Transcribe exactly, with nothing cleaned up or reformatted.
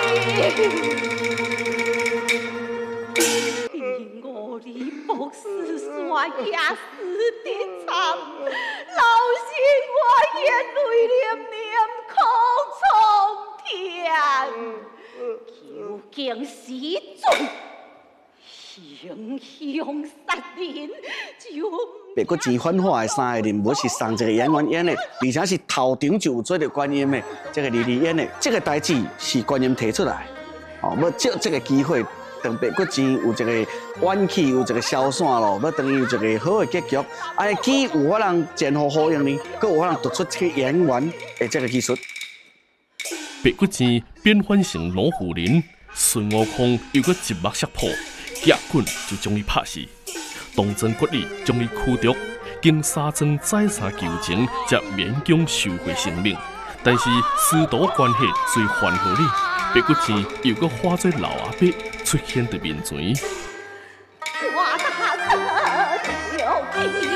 我的博士说也死的惨，老心我眼泪连连哭冲天，究竟死罪，行凶杀人就。 别个钱犯法的三个人物是上一个演员演的，而且是头场就有做着观音的，这个莉莉演的，这个代志是观音提出来，哦，要借这个机会。 等白骨精有一个怨气，有一个消散咯，要等于一个好的结局。安尼既有法人前后呼应呢，佮有法人突出这个演员的这个技术。 白骨精变换成老妇人，孙悟空又佮一目识破，夹棍就将伊拍死。东征决力将伊驱逐，经三庄再三求情，才勉强收回性命。但是师徒关系虽缓和了。 白骨精又搁化作老阿伯出现在面前。 我大哥有病。